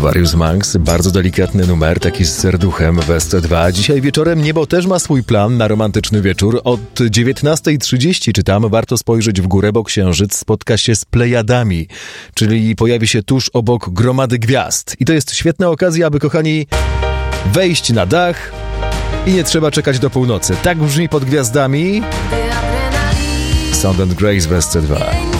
Aquarius Monks, bardzo delikatny numer, taki z serduchem w SC2. Dzisiaj wieczorem Niebo też ma swój plan na romantyczny wieczór. Od 19:30 czytam, warto spojrzeć w górę, bo księżyc spotka się z Plejadami, czyli pojawi się tuż obok gromady gwiazd. I to jest świetna okazja, aby, kochani, wejść na dach i nie trzeba czekać do północy. Tak brzmi Pod gwiazdami Sound and Grace w SC2.